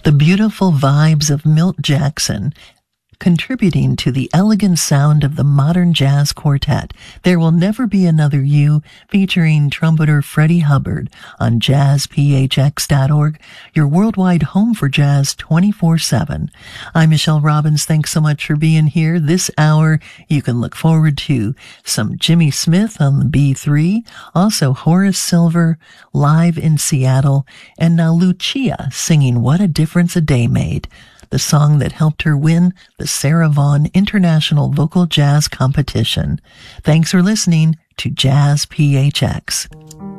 The beautiful vibes of Milt Jackson, contributing to the elegant sound of the modern jazz quartet. There Will Never Be Another You, featuring trumpeter Freddie Hubbard on jazzphx.org, your worldwide home for jazz 24/7. I'm Michelle Robbins. Thanks so much for being here. This hour, you can look forward to some Jimmy Smith on the B3, also Horace Silver live in Seattle, and now Lucia singing What a Difference a Day Made, the song that helped her win the Sarah Vaughan International Vocal Jazz Competition. Thanks for listening to Jazz PHX.